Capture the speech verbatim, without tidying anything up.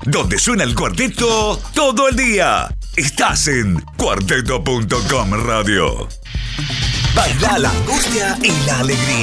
donde suena el cuarteto todo el día. Estás en cuarteto punto com Radio. Baila la angustia y la alegría.